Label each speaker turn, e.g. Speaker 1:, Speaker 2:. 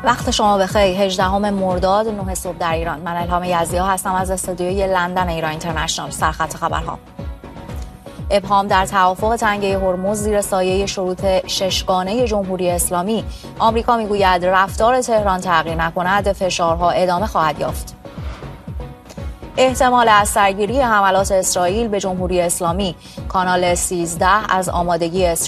Speaker 1: وقت شما بخیر. 18 مرداد 9 صبح در ایران. من الهام یزدیا هستم از استودیوی لندن ایران اینترنشنال. سرخط خبرها: ابهام در توافق تنگه هرمز زیر سایه شروط ششگانه جمهوری اسلامی. آمریکا میگوید رفتار تهران تغییر نکند فشارها ادامه خواهد یافت. احتمال از سرگیری حملات اسرائیل به جمهوری اسلامی. کانال 13 از آمادگی اسرائیل